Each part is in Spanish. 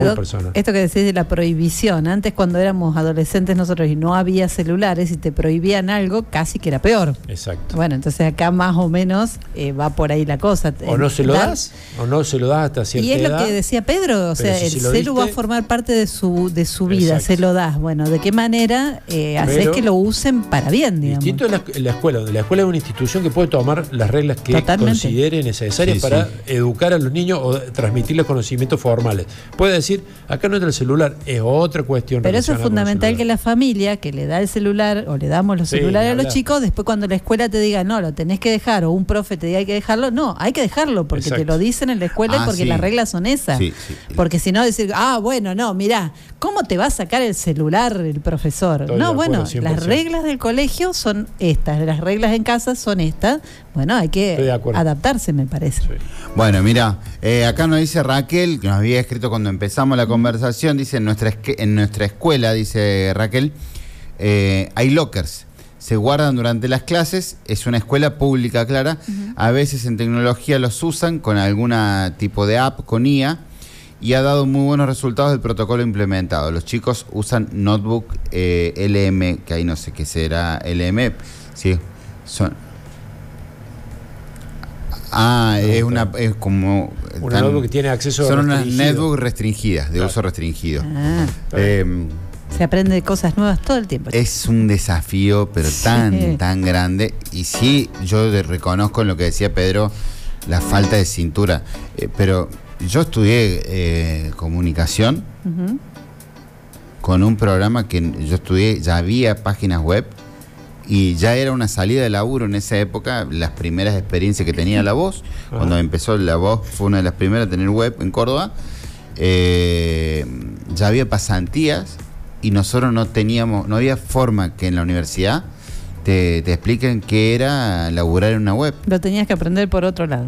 personal. Esto que decís de la prohibición, antes cuando éramos adolescentes nosotros y no había celulares y te prohibían algo, casi que era peor. Exacto. Bueno, entonces acá más o menos va por ahí la cosa. O no se lo das hasta cierta edad. Y es lo que decía Pedro, o sea, el celu va a formar parte de su vida, se lo das. Bueno, ¿de qué manera haces que lo usen para bien, digamos? Distinto es la escuela. La escuela es una institución que puede tomar las reglas que considere necesarias para educar a los niños o transmitirles conocimientos formales. Puede decir, acá no entra el celular, es otra cuestión. Pero eso es fundamental, que la familia que le da el celular o le damos los celulares a los chicos, después cuando la escuela te diga, no, lo tenés que dejar, o un profe te diga hay que dejarlo, no, hay que dejarlo, porque te lo dicen en la escuela y porque las reglas son esas. Porque si no, decir, bueno, no, mirá, ¿cómo te va a sacar el celular el profesor? No, bueno, 100%. Las reglas del colegio son estas, las reglas en casa son estas. Bueno, hay que adaptarse, me parece. Bueno, mira, acá nos dice Raquel, que nos había escrito cuando empezamos la conversación, dice, en nuestra escuela, dice Raquel, hay lockers, se guardan durante las clases, es una escuela pública, clara, a veces en tecnología los usan con algún tipo de app, con IA, y ha dado muy buenos resultados del protocolo implementado. Los chicos usan notebook LM, que ahí no sé qué será LM, sí, son... es como... Una notebook que tiene acceso son unas netbooks restringidas, de uso restringido. Se aprende de cosas nuevas todo el tiempo. Es un desafío, pero tan grande. Y sí, yo reconozco en lo que decía Pedro, la falta de cintura. Pero yo estudié comunicación con un programa que yo estudié, ya había páginas web. Y ya era una salida de laburo en esa época, las primeras experiencias que tenía La Voz. Cuando empezó La Voz, fue una de las primeras a tener web en Córdoba. Ya había pasantías y nosotros no había forma que en la universidad te expliquen qué era laburar en una web. Lo tenías que aprender por otro lado.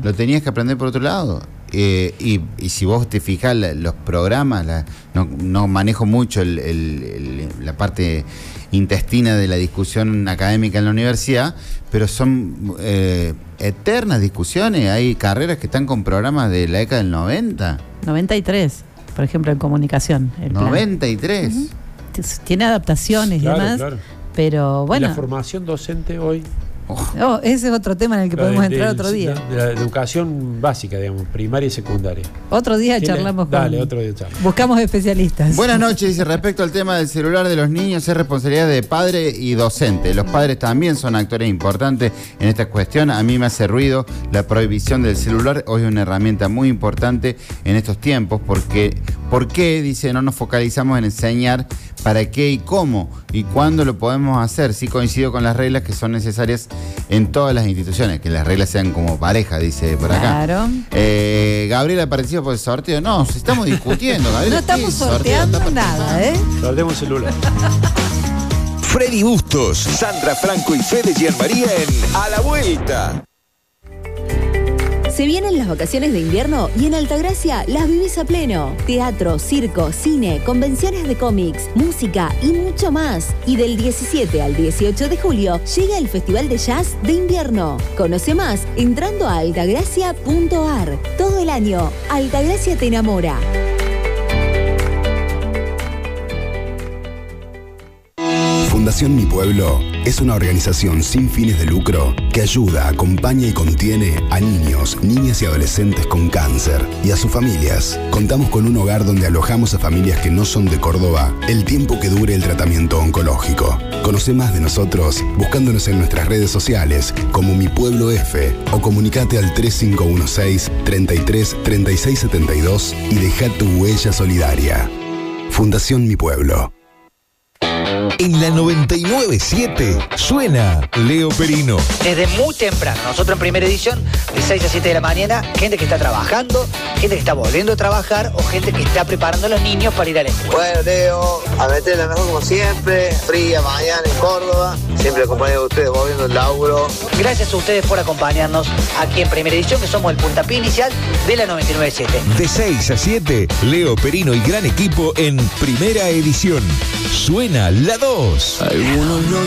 Y si vos te fijás, los programas, no manejo mucho la parte intestina de la discusión académica en la universidad, pero son eternas discusiones. Hay carreras que están con programas de la década del 90. 93, por ejemplo, en comunicación. 93. Tiene adaptaciones y demás, pero bueno. ¿Y la formación docente hoy? Ese es otro tema en el que podemos entrar otro día. De la educación básica, digamos, primaria y secundaria. Otro día charlamos otro día charlamos. Buscamos especialistas. Buenas noches, dice, respecto al tema del celular de los niños, es responsabilidad de padre y docente. Los padres también son actores importantes en esta cuestión. A mí me hace ruido la prohibición del celular. Hoy es una herramienta muy importante en estos tiempos, porque ¿por qué, dice, no nos focalizamos en enseñar para qué y cómo y cuándo lo podemos hacer? Sí coincido con las reglas que son necesarias en todas las instituciones, que las reglas sean como pareja, dice por acá. Claro. Gabriela, participa por el sorteo. No, estamos discutiendo, Gabriela. No estamos sorteando nada, Sorteamos un celular. Freddy Bustos, Sandra Franco y Fede Gianmaría en A la Vuelta. Se vienen las vacaciones de invierno y en Altagracia las vivís a pleno. Teatro, circo, cine, convenciones de cómics, música y mucho más. Y del 17 al 18 de julio llega el Festival de Jazz de Invierno. Conoce más entrando a altagracia.ar. Todo el año, Altagracia te enamora. Fundación Mi Pueblo es una organización sin fines de lucro que ayuda, acompaña y contiene a niños, niñas y adolescentes con cáncer y a sus familias. Contamos con un hogar donde alojamos a familias que no son de Córdoba el tiempo que dure el tratamiento oncológico. Conoce más de nosotros buscándonos en nuestras redes sociales como Mi Pueblo F o comunicate al 3516 33 36 72 y deja tu huella solidaria. Fundación Mi Pueblo. En la 99.7 suena Leo Perino. Desde muy temprano, nosotros en Primera Edición, de 6 a 7 de la mañana, gente que está trabajando, gente que está volviendo a trabajar o gente que está preparando a los niños para ir a la escuela. Bueno, Leo, a meterla mejor como siempre, fría mañana en Córdoba, siempre acompañado de ustedes volviendo el laburo. Gracias a ustedes por acompañarnos aquí en Primera Edición, que somos el puntapié inicial de la 99.7. De 6 a 7, Leo Perino y gran equipo en Primera Edición. Suena la 2. Algunos no